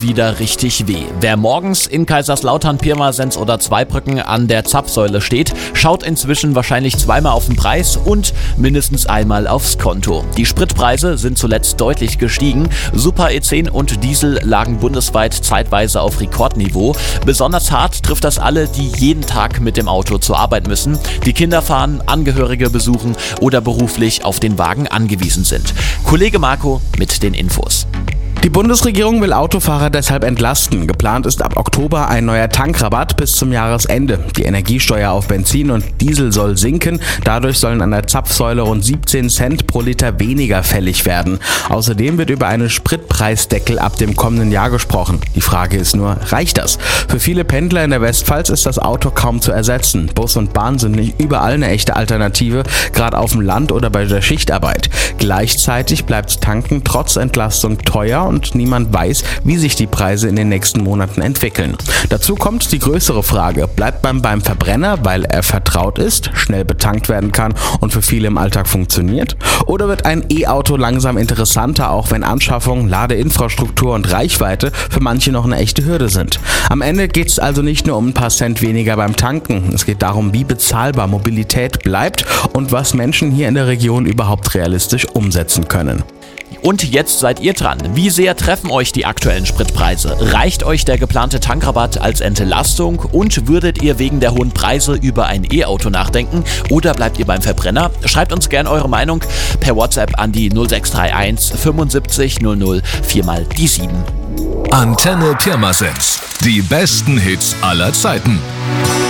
wieder richtig weh. Wer morgens in Kaiserslautern, Pirmasens oder Zweibrücken an der Zapfsäule steht, schaut inzwischen wahrscheinlich zweimal auf den Preis und mindestens einmal aufs Konto. Die Spritpreise sind zuletzt deutlich gestiegen. Super E10 und Diesel lagen bundesweit zeitweise auf Rekordniveau. Besonders hart trifft das alle, die jeden Tag mit dem Auto zur Arbeit müssen, die Kinder fahren, Angehörige besuchen oder beruflich auf den Wagen angewiesen sind. Kollege Marco mit den Infos. Die Bundesregierung will Autofahrer deshalb entlasten. Geplant ist ab Oktober ein neuer Tankrabatt bis zum Jahresende. Die Energiesteuer auf Benzin und Diesel soll sinken. Dadurch sollen an der Zapfsäule rund 17 Cent pro Liter weniger fällig werden. Außerdem wird über einen Spritpreisdeckel ab dem kommenden Jahr gesprochen. Die Frage ist nur, reicht das? Für viele Pendler in der Westpfalz ist das Auto kaum zu ersetzen. Bus und Bahn sind nicht überall eine echte Alternative, gerade auf dem Land oder bei der Schichtarbeit. Gleichzeitig bleibt Tanken trotz Entlastung teuer und niemand weiß, wie sich die Preise in den nächsten Monaten entwickeln. Dazu kommt die größere Frage: Bleibt man beim Verbrenner, weil er vertraut ist, schnell betankt werden kann und für viele im Alltag funktioniert? Oder wird ein E-Auto langsam interessanter, auch wenn Anschaffung, Ladeinfrastruktur und Reichweite für manche noch eine echte Hürde sind? Am Ende geht es also nicht nur um ein paar Cent weniger beim Tanken. Es geht darum, wie bezahlbar Mobilität bleibt und was Menschen hier in der Region überhaupt realistisch umsetzen können. Und jetzt seid ihr dran. Wie sehr treffen euch die aktuellen Spritpreise? Reicht euch der geplante Tankrabatt als Entlastung? Und würdet ihr wegen der hohen Preise über ein E-Auto nachdenken? Oder bleibt ihr beim Verbrenner? Schreibt uns gerne eure Meinung per WhatsApp an die 0631 75 00 4x7. Antenne Pirmasens. Die besten Hits aller Zeiten.